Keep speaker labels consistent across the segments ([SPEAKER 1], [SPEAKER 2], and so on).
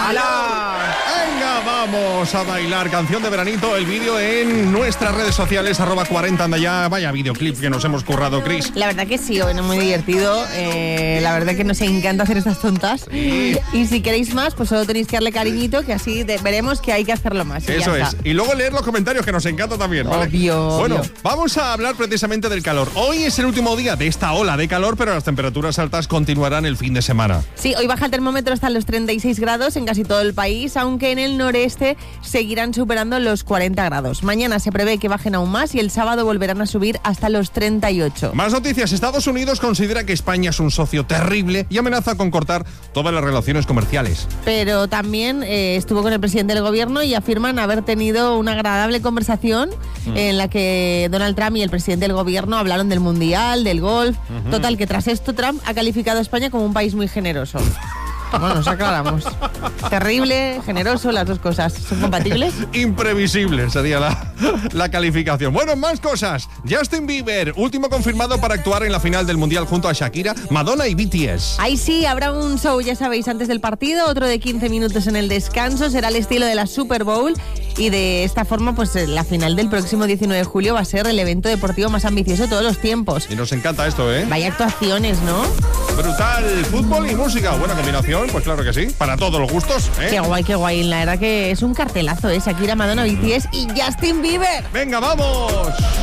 [SPEAKER 1] ¡Hala!
[SPEAKER 2] Venga, vamos a bailar. Canción de veranito, el vídeo en nuestras redes sociales, @40 anda ya. Vaya videoclip que nos hemos currado, Cris.
[SPEAKER 1] La verdad que sí, bueno, muy divertido. La verdad que nos encanta hacer estas tontas.
[SPEAKER 2] Sí.
[SPEAKER 1] Y si queréis más, pues solo tenéis que darle cariñito, que así veremos que hay que hacerlo más.
[SPEAKER 2] Eso es. Y luego leer los comentarios, que nos encanta también, ¿vale?
[SPEAKER 1] Obvio.
[SPEAKER 2] Bueno, vamos a hablar precisamente del calor. Hoy es el último día de esta ola de calor, pero las temperaturas altas continuarán el fin de semana.
[SPEAKER 1] Sí, hoy baja el termómetro hasta los 36 grados en casi todo el país, aunque en el noreste seguirán superando los 40 grados. Mañana se prevé que bajen aún más y el sábado volverán a subir hasta los 38.
[SPEAKER 2] Más noticias. Estados Unidos considera que España es un socio terrible y amenaza con cortar todas las relaciones comerciales.
[SPEAKER 1] Pero también estuvo con el presidente del gobierno y afirman haber tenido una agradable conversación en la que Donald Trump y el presidente del gobierno hablaron del mundial, del golf. Total, que tras esto Trump ha calificado a España como un país muy generoso. Bueno, nos aclaramos. Terrible, generoso, las dos cosas. ¿Son compatibles?
[SPEAKER 2] Imprevisible sería la calificación. Bueno, más cosas. Justin Bieber, último confirmado para actuar en la final del Mundial junto a Shakira, Madonna y BTS.
[SPEAKER 1] Ahí sí, habrá un show, ya sabéis, antes del partido, otro de 15 minutos en el descanso. Será el estilo de la Super Bowl. Y de esta forma, pues la final del próximo 19 de julio va a ser el evento deportivo más ambicioso de todos los tiempos.
[SPEAKER 2] Y nos encanta esto, ¿eh?
[SPEAKER 1] Vaya actuaciones, ¿no?
[SPEAKER 2] Brutal. Fútbol y música. Buena combinación, pues claro que sí. Para todos los gustos, ¿eh?
[SPEAKER 1] Qué guay, qué guay. La verdad que es un cartelazo, ¿eh? Shakira, Madonna, BTS y Justin Bieber.
[SPEAKER 2] ¡Venga, vamos!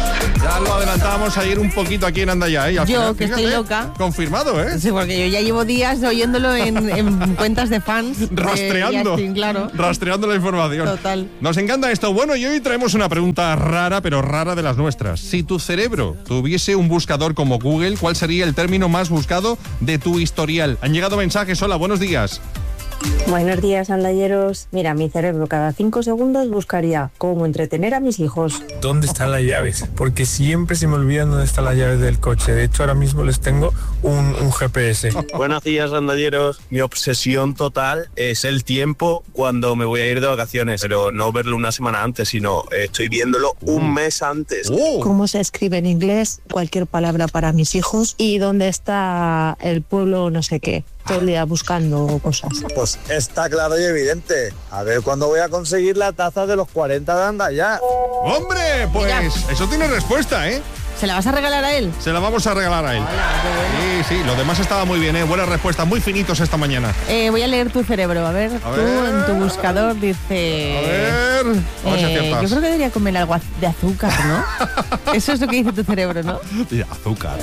[SPEAKER 2] Ya lo adelantamos ayer un poquito aquí en Andaya, ¿eh? Y al
[SPEAKER 1] Yo,
[SPEAKER 2] final,
[SPEAKER 1] que
[SPEAKER 2] fíjate,
[SPEAKER 1] estoy loca.
[SPEAKER 2] Confirmado, ¿eh?
[SPEAKER 1] Sí, porque yo ya llevo días oyéndolo en cuentas de fans.
[SPEAKER 2] Rastreando.
[SPEAKER 1] Justin, claro.
[SPEAKER 2] Rastreando la información.
[SPEAKER 1] Total.
[SPEAKER 2] Nos encanta esto. Bueno, y hoy traemos una pregunta rara, pero rara de las nuestras. Si tu cerebro tuviese un buscador como Google, ¿cuál sería el término más buscado de tu historial? Han llegado mensajes. Hola, buenos días.
[SPEAKER 3] Buenos días, andayeros. Mira, mi cerebro cada 5 segundos buscaría cómo entretener a mis hijos.
[SPEAKER 4] ¿Dónde están las llaves? Porque siempre se me olvidan dónde están las llaves del coche. De hecho, ahora mismo les tengo un GPS.
[SPEAKER 5] Buenos días, andalleros. Mi obsesión total es el tiempo cuando me voy a ir de vacaciones, pero no verlo una semana antes, sino estoy viéndolo un mes antes.
[SPEAKER 3] ¿Cómo se escribe en inglés cualquier palabra para mis hijos? ¿Y dónde está el pueblo no sé qué? Todo el día buscando cosas.
[SPEAKER 6] Pues está claro y evidente. A ver cuándo voy a conseguir la taza de los 40 de Andaya.
[SPEAKER 2] ¡Hombre! Pues
[SPEAKER 1] Mira.
[SPEAKER 2] eso tiene respuesta, ¿eh?
[SPEAKER 1] ¿Se la vas a regalar a él?
[SPEAKER 2] Se la vamos a regalar a él.
[SPEAKER 1] Hola,
[SPEAKER 2] Sí, lo demás estaba muy bien, ¿eh? Buenas respuestas, muy finitos esta mañana.
[SPEAKER 1] voy a leer tu cerebro. A ver, tú
[SPEAKER 2] ver.
[SPEAKER 1] en tu buscador dice...
[SPEAKER 2] A ver si aciertas.
[SPEAKER 1] yo creo que debería comer algo de azúcar, ¿no? Eso es lo que dice tu cerebro, ¿no?
[SPEAKER 2] Mira, azúcar.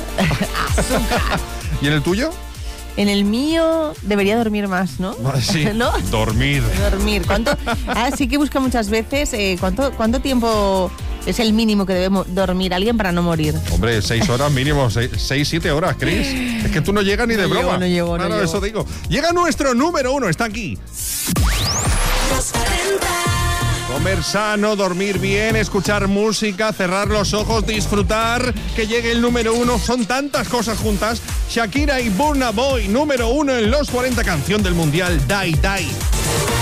[SPEAKER 1] Azúcar.
[SPEAKER 2] ¿Y en el tuyo?
[SPEAKER 1] En el mío debería dormir más, ¿no?
[SPEAKER 2] Sí,
[SPEAKER 1] ¿No?
[SPEAKER 2] dormir.
[SPEAKER 1] Dormir. ¿Cuánto? Sí que busca muchas veces ¿cuánto tiempo es el mínimo que debe dormir alguien para no morir?
[SPEAKER 2] Hombre, 6 horas mínimo, 6-7 horas, Cris. Es que tú no llegas ni de broma.
[SPEAKER 1] No llego.
[SPEAKER 2] Claro, eso digo. Llega nuestro número 1, está aquí. Comer sano, dormir bien, escuchar música, cerrar los ojos, disfrutar, que llegue el número 1. Son tantas cosas juntas. Shakira y Burna Boy, número 1 en los 40, canción del Mundial, Die Die.